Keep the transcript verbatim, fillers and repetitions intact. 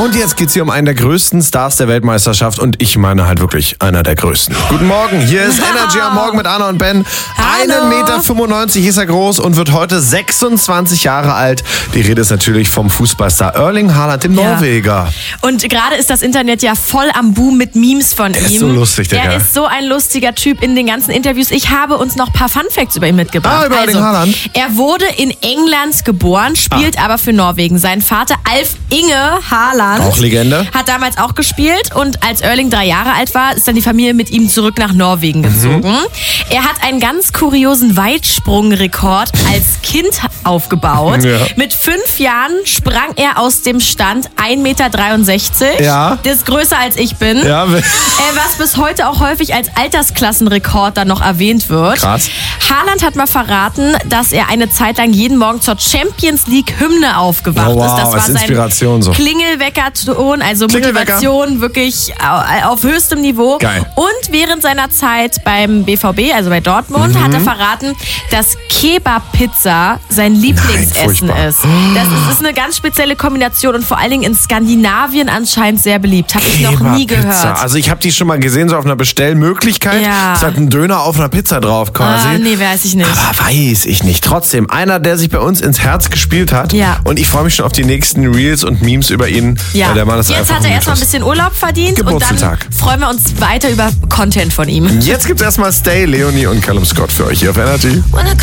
Und jetzt geht's hier um einen der größten Stars der Weltmeisterschaft und ich meine halt wirklich einer der größten. Guten Morgen, hier ist Energy am Morgen mit Anna und Ben. Hallo. einen Meter fünfundneunzig ist er groß und wird heute sechsundzwanzig Jahre alt. Die Rede ist natürlich vom Fußballstar Erling Haaland, dem Ja. Norweger. Und gerade ist das Internet ja voll am Boom mit Memes von Der ihm. ist so lustig, der Er Kerl. ist so ein lustiger Typ in den ganzen Interviews. Ich habe uns noch ein paar Funfacts über ihn mitgebracht. Ah, über Erling Haaland. Er wurde in England geboren, spielt Ah. aber für Norwegen. Sein Vater Alf Inge Haaland Auch Legende. hat damals auch gespielt und als Erling drei Jahre alt war, ist dann die Familie mit ihm zurück nach Norwegen Mhm. gezogen. Er hat einen ganz kuriosen Weitsprungrekord als Kind aufgebaut. Ja. Mit fünf Jahren sprang er aus dem Stand ein Meter dreiundsechzig. Ja. Das ist größer als ich bin. Ja, Äh, was bis heute auch häufig als Altersklassenrekord dann noch erwähnt wird. Krass. Haaland hat mal verraten, dass er eine Zeit lang jeden Morgen zur Champions League Hymne aufgewacht Oh, wow, ist. Das war als sein Inspiration so. Klingelwecker-Ton, also Klingelwecker. Motivation wirklich au- auf höchstem Niveau. Geil. Und während seiner Zeit beim B V B, also bei Dortmund, Mhm. hat er verraten, dass Kebab-Pizza sein Lieblingsessen furchtbar. ist. Das ist, ist eine ganz spezielle Kombination und vor allen Dingen in Skandinavien anscheinend sehr beliebt. Habe ich noch nie Kebab-Pizza. gehört. Also ich habe die schon mal gesehen, so auf einer Bestellmöglichkeit. Ja. Es hat ein Döner auf einer Pizza drauf quasi. Ah, nee, weiß ich nicht. Aber weiß ich nicht. Trotzdem, einer, der sich bei uns ins Herz gespielt hat. Ja. Und ich freue mich schon auf die nächsten Reels und Memes über ihn. Ja. Weil der Mann ist Jetzt einfach hat er ein erstmal ein Mythos. bisschen Urlaub verdient und dann Geburtstag. freuen wir uns weiter über Content von ihm. Jetzt gibt's erstmal Stay, Leonie und Callum Scott für euch hier auf Energy.